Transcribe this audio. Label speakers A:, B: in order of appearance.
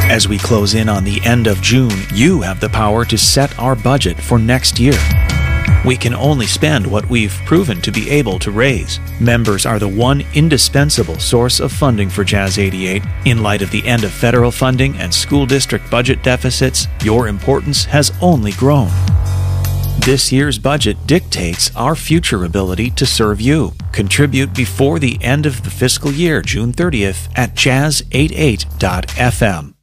A: As we close in on the end of June, you have the power to set our budget for next year. We can only spend what we've proven to be able to raise. Members are the one indispensable source of funding for Jazz 88. In light of the end of federal funding and school district budget deficits, your importance has only grown. This year's budget dictates our future ability to serve you. Contribute before the end of the fiscal year, June 30th, at jazz88.fm.